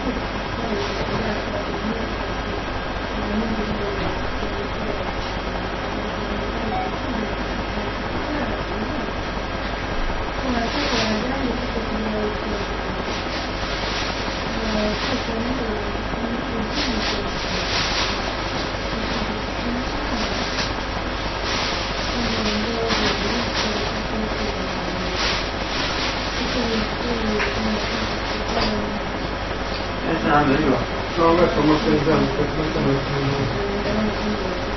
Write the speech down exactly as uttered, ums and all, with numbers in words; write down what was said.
现在没有，刚为什么现在不是这么？